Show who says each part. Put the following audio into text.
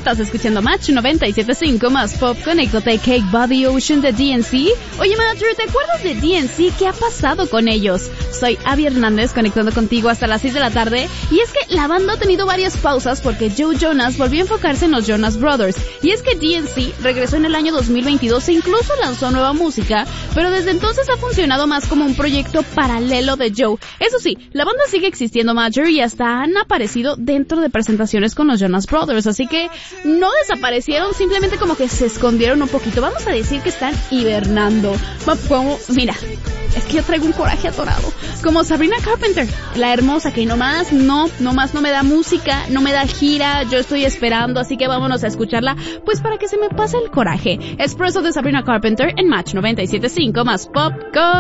Speaker 1: Estás escuchando Match 97.5 más Pop. Conéctate, Cake Body Ocean de DNC. Oye, Match, ¿te acuerdas de DNC? ¿Qué ha pasado con ellos? Soy Abby Hernández, conectando contigo hasta las 6 de la tarde. Y es que la banda ha tenido varias pausas porque Joe Jonas volvió a enfocarse en los Jonas Brothers. Y es que DNC regresó en el año 2022 e incluso lanzó nueva música, pero desde entonces ha funcionado más como un proyecto paralelo de Joe. Eso sí, la banda sigue existiendo, Major, y hasta han aparecido dentro de presentaciones con los Jonas Brothers, así que no desaparecieron, simplemente como que se escondieron un poquito. Vamos a decir que están hibernando. Mira, es que yo traigo un coraje atorado, como Sabrina Carpenter, la hermosa, que nomás no me da música, no me da gira. Yo estoy esperando, así que vámonos a escucharla, pues para que se me pase el coraje. Espresso de Sabrina Carpenter en Match 97.5 más Pop.